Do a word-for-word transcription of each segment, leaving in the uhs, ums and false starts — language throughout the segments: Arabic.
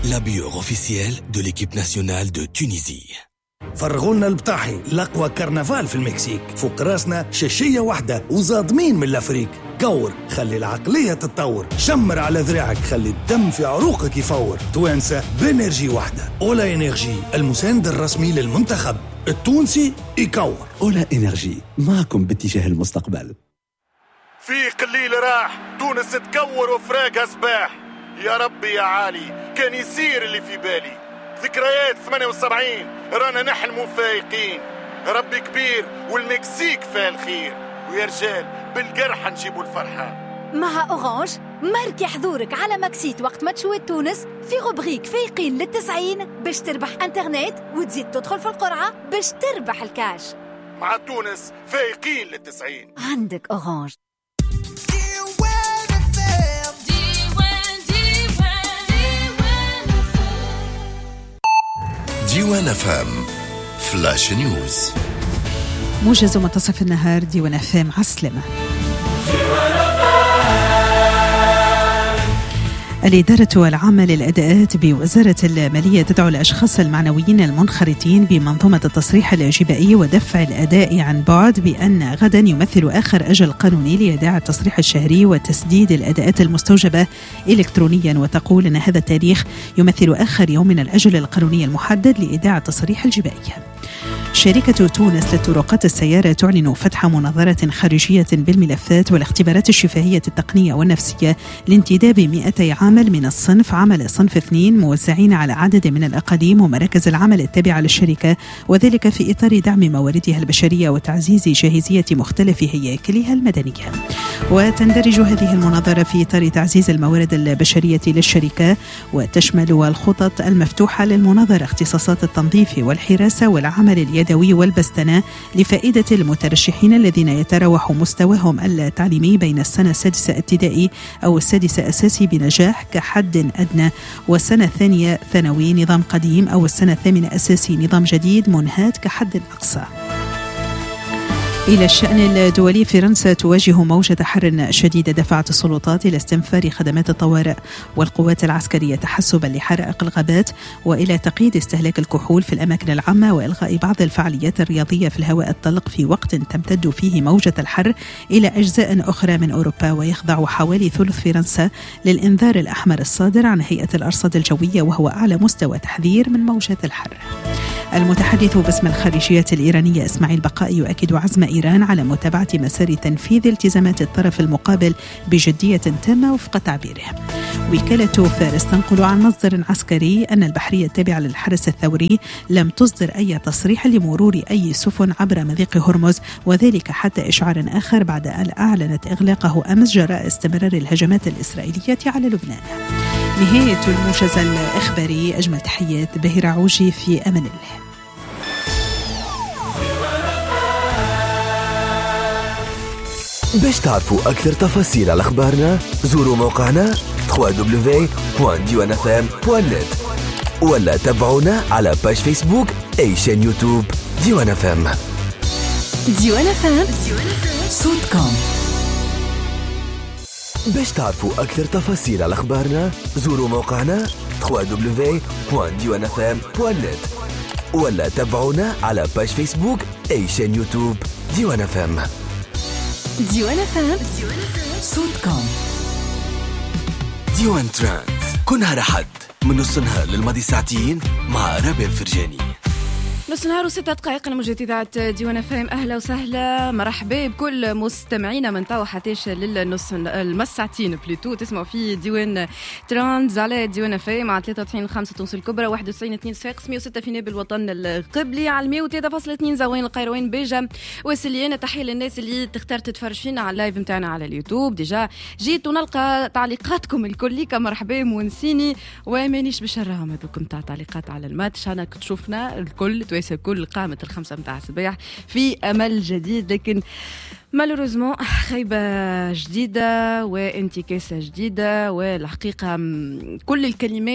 la bière officielle de l'équipe nationale de Tunisie. فرغولنا البطاحي لقوى كرنفال في المكسيك، فوق راسنا شاشية واحدة وزادمين من الأفريق. كور خلي العقلية تتطور، شمر على ذراعك خلي الدم في عروقك يفور. توانسة بإنرجي واحدة، أولا إنرجي المساند الرسمي للمنتخب التونسي يكور. أولا إنرجي معكم باتجاه المستقبل. في قليل راح تونس تكور وفراقها سباح. يا ربي يا عالي كان يصير اللي في بالي. ذكريات ثمانية وسبعين رانا نحلموا فايقين. ربي كبير والمكسيك فيها الخير، ويا رجال بالقرحة نجيبوا الفرحة. مع أورانج ماركي حضورك على مكسيت وقت ما تشوت تونس في غبريك فايقين للتسعين باش تربح انترنت وتزيد تدخل في القرعة باش تربح الكاش. مع تونس فايقين للتسعين. عندك أورانج. ديوان فام فلاش نيوز. موجز منتصف النهار ديوان فام عسلمة. الإدارة العامة للأداءات بوزارة المالية تدعو الأشخاص المعنويين المنخرطين بمنظومة التصريح الجبائي ودفع الأداء عن بعد بأن غدا يمثل آخر أجل قانوني لإيداع التصريح الشهري وتسديد الأداءات المستوجبة إلكترونيا، وتقول أن هذا التاريخ يمثل آخر يوم من الأجل القانوني المحدد لإيداع التصريح الجبائي. شركة تونس للطرقات السيارة تعلن فتح مناظرة خارجية بالملفات والاختبارات الشفهية التقنية والنفسية لانتداب مئتي عامل من الصنف عمل صنف اثنين موزعين على عدد من الأقاليم ومراكز العمل التابعة للشركة، وذلك في إطار دعم مواردها البشرية وتعزيز جاهزية مختلف هياكلها المدنية. وتندرج هذه المناظرة في إطار تعزيز الموارد البشرية للشركة، وتشمل الخطط المفتوحة للمناظرة اختصاصات التنظيف والحراسة والعمل اليدوي والبستنة لفائدة المترشحين الذين يتراوح مستواهم التعليمي بين السنة السادسة ابتدائي أو السادسة أساسي بنجاح كحد أدنى، والسنة الثانية ثانوي نظام قديم أو السنة الثامنة أساسي نظام جديد منهات كحد أقصى. إلى الشأن الدولي، فرنسا تواجه موجة حر شديدة دفعت السلطات إلى استنفار خدمات الطوارئ والقوات العسكرية تحسبا لحرائق الغابات، وإلى تقييد استهلاك الكحول في الأماكن العامة، وإلغاء بعض الفعاليات الرياضية في الهواء الطلق في وقت تمتد فيه موجة الحر إلى أجزاء أخرى من أوروبا. ويخضع حوالي ثلث فرنسا للإنذار الأحمر الصادر عن هيئة الأرصاد الجوية، وهو أعلى مستوى تحذير من موجة الحر. المتحدث باسم الخارجية الإيرانية إسماعيل بقائي يؤكد عزم إيران على متابعة مسار تنفيذ التزامات الطرف المقابل بجدية تامة وفق تعبيره. وكالة فارس تنقل عن مصدر عسكري أن البحرية التابعة للحرس الثوري لم تصدر أي تصريح لمرور أي سفن عبر مضيق هرمز، وذلك حتى إشعار آخر بعد أن أعلنت إغلاقه أمس جراء استمرار الهجمات الإسرائيلية على لبنان. نهاية الموجز الإخباري، أجمل تحيات بهير عوجي، في أمان الله. باش تعرفوا أكثر تفاصيل على أخبارنا زوروا موقعنا دبليو دبليو دبليو دوت ديوان اف ام دوت نت ولا تابعونا على باج فيسبوك أي شان يوتيوب ديوان اف ام. ديوان اف ام صوتكم. باش تعرفوا أكثر تفاصيل على أخبارنا زوروا موقعنا دبليو دبليو دبليو دوت ديوان اف ام دوت نت ولا تابعونا على باج فيسبوك أي شان يوتيوب ديوان اف ام. ديوان اف ام صوتكم. ديوان ترانز كل نهار أحد من نص نهار للماضي ساعتين مع رابع الفرجاني. نص نهار وستة دقائق لموجة إذاعة ديوان اف ام. أهلا وسهلا، مرحبا بكل مستمعينا من توا حتىش للنص المس ساعتين بلوتو تسمعوا في ديوان ترانز على ديوان اف ام مع ثلاثة وتسعين خمسة تونس الكبرى، واحد وتسعين اثنين صفاقس، مئة وستة في نابل الوطن القبلي، على مئة وثلاثة فاصلة اثنين زوين القيروان بيجا وسليانة. تحية للناس اللي تختار تتفرج فينا على اللايف متاعنا على اليوتيوب. ديجا جيت ونلقى تعليقاتكم الكل مرحبا مونسيني، ومانيش بشرهم هذوك نتاع تعليقات على الماتش. أنا كنت شوفنا الكل كل قامة الخمسة متاع الصباح في أمل جديد، لكن مالوروزمون خيبة جديدة وانتكاسة جديدة. والحقيقة كل الكلمات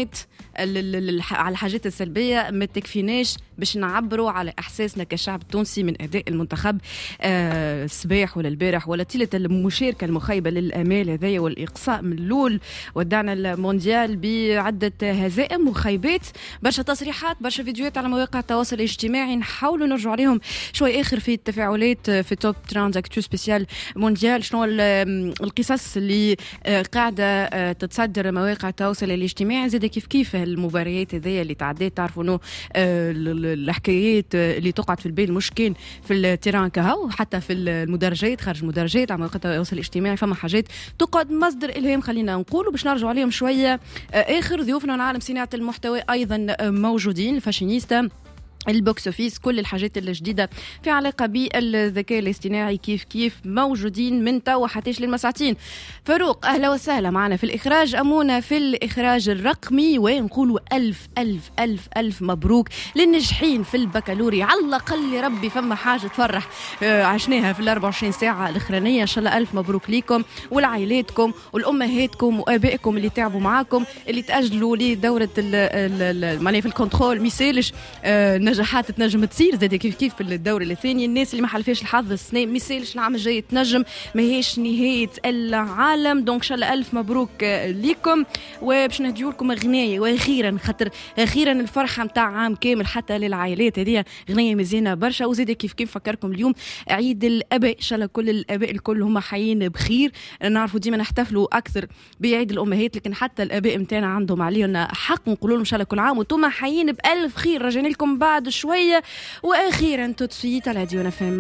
على الحاجات السلبيه ما تكفيناش باش نعبروا على احساسنا كشعب تونسي من اداء المنتخب الصباح ولا البارح، ولا طيله المشاركه المخيبه للامال هذايا والاقصاء من الاول. ودعنا المونديال بعده هزائم وخيبات، برشا تصريحات، برشا فيديوهات على مواقع التواصل الاجتماعي نحاولوا نرجع عليهم شوي اخر في التفاعلات في توب ترانز اكتو سبيسيال مونديال. شنو القصص اللي قاعده تتصدر مواقع التواصل الاجتماعي، زاد كيف كيف المباريات هذيا اللي تعديت. تعرفوا انه الحكايات اللي تقعد في البال مش كان في التيران كهو، حتى في المدرجات خارج المدرجات على مواقع التواصل الاجتماعي فما حاجات تقعد مصدر الهام. خلينا نقولوا باش نرجعوا عليهم شويه اخر. ضيوفنا من عالم صناعه المحتوى ايضا موجودين، الفاشينيستا، البوكس اوفيس، كل الحاجات الجديده في علاقه بالذكاء الاصطناعي كيف كيف موجودين من توا حتىش للمساعتين. فاروق اهلا وسهلا معنا في الاخراج، امونا في الاخراج الرقمي، ونقولوا الف الف الف الف مبروك للناجحين في البكالوريا. على الاقل يا ربي فما حاجه تفرح عشناها في الأربعة وعشرين ساعه الاخرانيه. ان شاء الله الف مبروك ليكم ولعائلاتكم والامهاتكم وابائكم اللي تعبوا معاكم، اللي تاجلوا لدوره معناها في الكنترول. ميسالش نجاحات تنجم تصير زاد كيف كيف في الدورة الثانية. الناس اللي ما حلفاش الحظ السنة ميسالش العام الجاي تنجم، ما هيش نهاية العالم. دونك شاء الله ألف مبروك لكم. وباش نهديو لكم غناية واخيرا، خاطر اخيرا الفرحة متاع عام كامل حتى للعائلات هذه غناية مزيانة برشا. وزاد كيف كيف فكركم اليوم عيد الاباء، ان شاء الله كل الاباء الكل هم حيين بخير. نعرفوا ديما نحتفلوا اكثر بعيد الامهات، لكن حتى الاباء متاعنا عندهم علينا حق نقولوا لهم ان شاء الله كل عام وانتم حيين بالف خير. رجعنا لكم بعد شوية. وأخيرا توت سويت على ديونا فهم.